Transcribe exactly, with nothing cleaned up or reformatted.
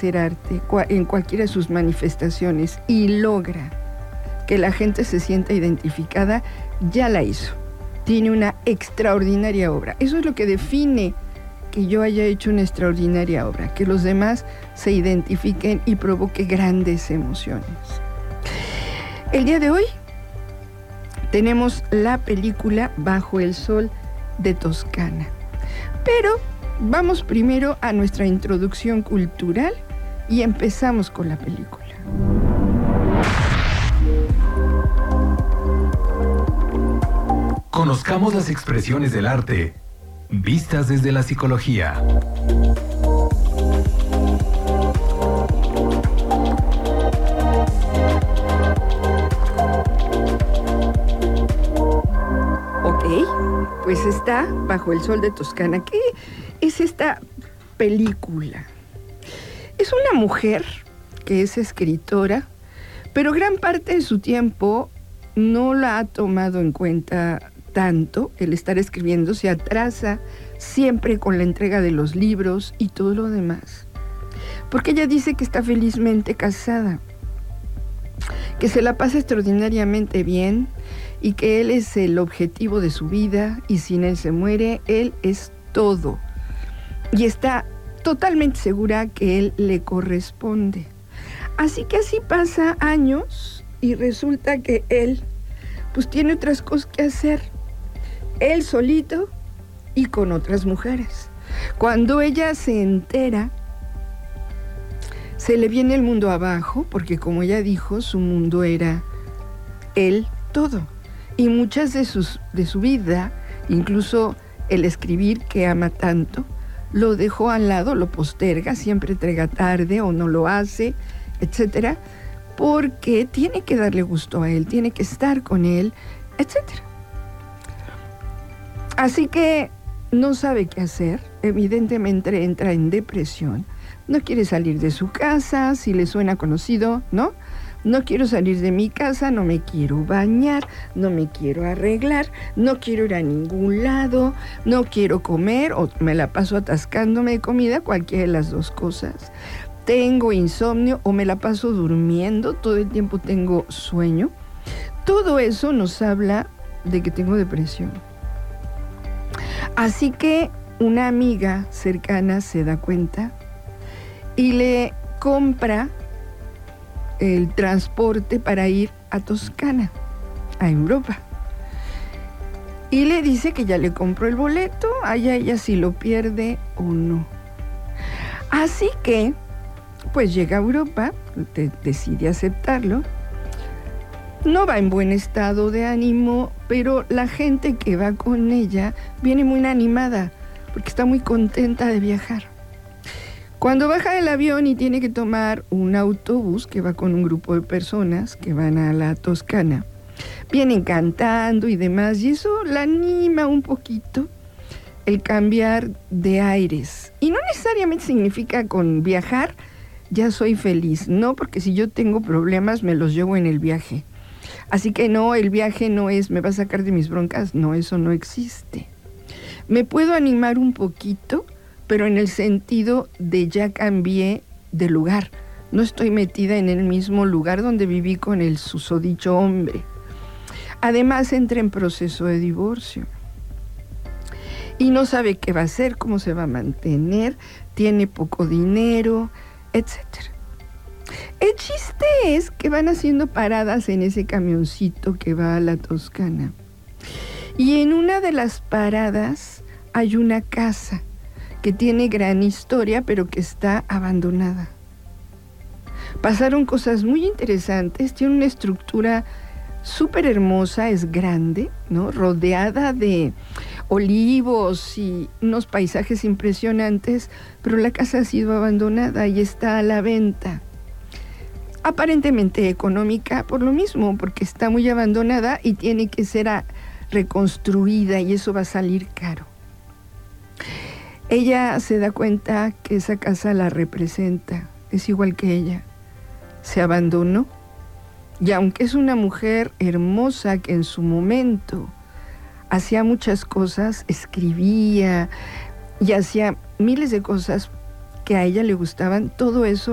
hacer arte en cualquiera de sus manifestaciones y logra que la gente se sienta identificada, ya la hizo. Tiene una extraordinaria obra. Eso es lo que define que yo haya hecho una extraordinaria obra, que los demás se identifiquen y provoque grandes emociones. El día de hoy tenemos la película Bajo el Sol de Toscana. Pero vamos primero a nuestra introducción cultural y empezamos con la película. Conozcamos las expresiones del arte, vistas desde la psicología. Pues está Bajo el Sol de Toscana. ¿Qué es esta película? Es una mujer que es escritora, pero gran parte de su tiempo no la ha tomado en cuenta tanto. El estar escribiendo se atrasa siempre con la entrega de los libros y todo lo demás. Porque ella dice que está felizmente casada, que se la pasa extraordinariamente bien y que él es el objetivo de su vida y sin él se muere, él es todo. Y está totalmente segura que él le corresponde. Así que así pasa años y resulta que él pues tiene otras cosas que hacer. Él solito y con otras mujeres. Cuando ella se entera, se le viene el mundo abajo, porque como ella dijo, su mundo era él todo. Y muchas de, sus, de su vida, incluso el escribir que ama tanto, lo dejó al lado, lo posterga, siempre entrega tarde o no lo hace, etcétera, porque tiene que darle gusto a él, tiene que estar con él, etcétera. Así que no sabe qué hacer, evidentemente entra en depresión, no quiere salir de su casa, si le suena conocido, ¿no? No quiero salir de mi casa, no me quiero bañar, no me quiero arreglar, no quiero ir a ningún lado, no quiero comer o me la paso atascándome de comida, cualquiera de las dos cosas. Tengo insomnio o me la paso durmiendo, todo el tiempo tengo sueño. Todo eso nos habla de que tengo depresión. Así que una amiga cercana se da cuenta y le compra el transporte para ir a Toscana, a Europa. Y le dice que ya le compró el boleto, allá ella si lo pierde o no. Así que, pues llega a Europa, de- decide aceptarlo. No va en buen estado de ánimo, pero la gente que va con ella viene muy animada, porque está muy contenta de viajar. Cuando baja del avión y tiene que tomar un autobús que va con un grupo de personas que van a la Toscana, vienen cantando y demás, y eso la anima un poquito, el cambiar de aires. Y no necesariamente significa con viajar ya soy feliz, no, porque si yo tengo problemas me los llevo en el viaje. Así que no, el viaje no es me va a sacar de mis broncas, no, eso no existe. Me puedo animar un poquito, pero en el sentido de ya cambié de lugar. No estoy metida en el mismo lugar donde viví con el susodicho hombre. Además, entra en proceso de divorcio. Y no sabe qué va a hacer, cómo se va a mantener, tiene poco dinero, etcétera. El chiste es que van haciendo paradas en ese camioncito que va a la Toscana. Y en una de las paradas hay una casa que tiene gran historia, pero que está abandonada. Pasaron cosas muy interesantes, tiene una estructura súper hermosa, es grande, ¿no? Rodeada de olivos y unos paisajes impresionantes, pero la casa ha sido abandonada y está a la venta. Aparentemente económica por lo mismo, porque está muy abandonada y tiene que ser a- reconstruida y eso va a salir caro. Ella se da cuenta que esa casa la representa, es igual que ella. Se abandonó y aunque es una mujer hermosa que en su momento hacía muchas cosas, escribía y hacía miles de cosas que a ella le gustaban, todo eso